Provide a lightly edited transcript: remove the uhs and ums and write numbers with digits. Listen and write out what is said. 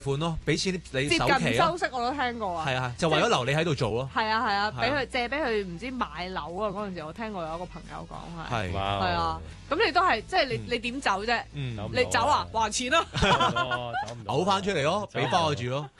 款咯，俾錢你接首期咯近收。息我都聽過啊。 係啊，就為咗留你喺度做咯。 係啊係啊， 係啊俾佢借俾佢唔知買樓啊嗰陣時，我聽過有一個朋友講係。 係。 係啊，咁你都係即係你點走啫？ 嗯， 你走啊，還錢啦！ 走唔到嘔翻出嚟咯，俾翻我住咯。